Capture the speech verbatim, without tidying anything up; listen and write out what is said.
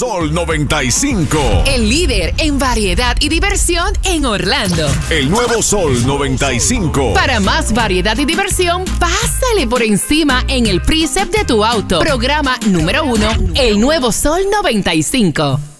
Sol noventa y cinco. El líder en variedad y diversión en Orlando. El nuevo Sol noventa y cinco. Para más variedad y diversión, pásale por encima en el Precept de tu auto. Programa número uno, El Nuevo Sol noventa y cinco.